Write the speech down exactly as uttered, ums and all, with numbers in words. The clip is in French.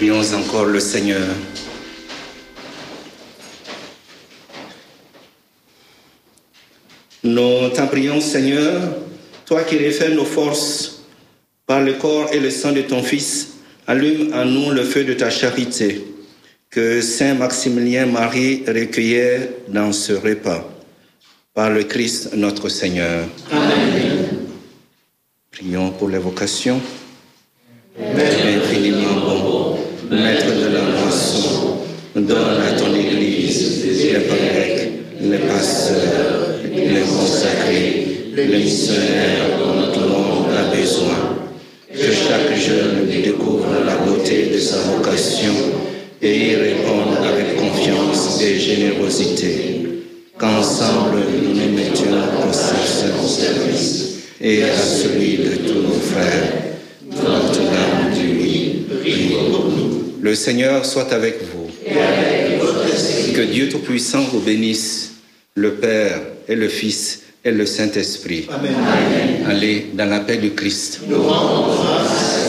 Prions encore le Seigneur. Nous t'en prions, Seigneur, toi qui refais nos forces par le corps et le sang de ton Fils, allume en nous le feu de ta charité, que Saint Maximilien Marie recueillait dans ce repas. Par le Christ notre Seigneur. Amen. Prions pour les vocations. Père infiniment bon, Maître de la moisson, donne à ton Église les prêtres, les pasteurs, les consacrés, les missionnaires dont le monde a besoin. Que chaque jeune découvre la beauté de sa vocation et y réponde avec confiance et générosité. Qu'ensemble nous nous mettions au service et à celui de tous nos frères. Notre-Dame du Midi, prie pour nous. Le Seigneur soit avec vous. Et avec votre esprit. Que Dieu Tout-Puissant vous bénisse, le Père et le Fils et le Saint-Esprit. Amen. Amen. Allez dans la paix du Christ. Nous rendons grâce.